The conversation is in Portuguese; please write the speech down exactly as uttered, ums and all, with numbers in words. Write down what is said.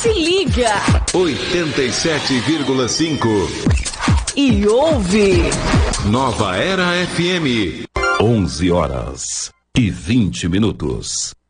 Se liga. oitenta e sete vírgula cinco. E ouve. Nova Era F M. onze horas e vinte minutos.